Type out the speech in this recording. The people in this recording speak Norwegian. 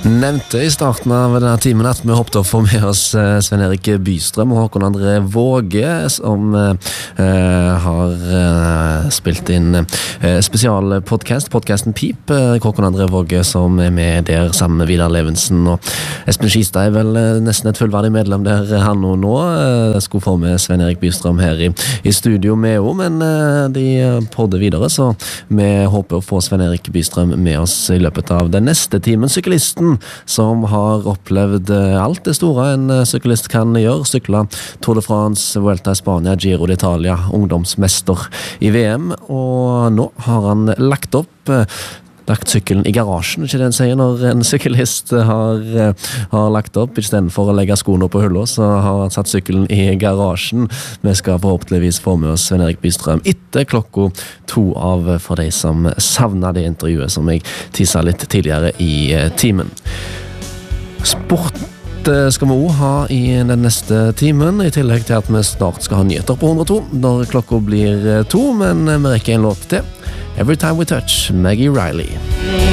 Nevnte I starten av denne timen at vi hoppet opp for med oss Sven-Erik Bystrøm og Håkon André Våge, som har spilt inn podcasten Pip. Håkon André Våge som med der sammen med Vidar Levensen, og Espen Skistad vel nesten et fullverdig medlem der han og nå. Skulle få med Sven-Erik Bystrøm her I studio med henne, men de podder videre, så vi håper å få Sven-Erik Bystrøm med oss I løpet av den neste timen. Syklisten som har opplevd alt det store en syklist kan gjøre, sykla Tour de France, Vuelta I Spania, Giro d'Italia, ungdomsmester I VM, og nå har han lagt sykkelen I garasjen, ikke det en sier når en syklist har lagt opp, I stedet for å legge skoene på hullet, så har han satt sykkelen I garasjen. Vi skal forhåpentligvis få med oss Sven-Erik Bystrøm etter klokka 2 av for de som savner det intervjuet som jeg tisa litt tidligere I timen. Sport skal vi også ha I den neste timen, I tillegg til at vi snart skal ha nyheter på 102, når klokka blir 2, men vi rekker en låt til. Every Time We Touch, Maggie Riley.